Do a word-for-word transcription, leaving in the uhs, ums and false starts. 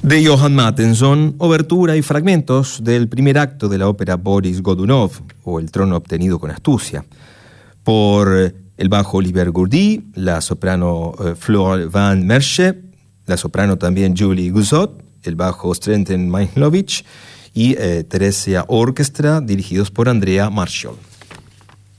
De Johann Mattheson, obertura y fragmentos del primer acto de la ópera Boris Godunov, o El trono obtenido con astucia, por el bajo Olivier Gourdy, la soprano eh, Flor van Mersche, la soprano también Julie Guzot, el bajo Strenten Mihailovic y eh, Teresia Orchestra, dirigidos por Andrea Marshall.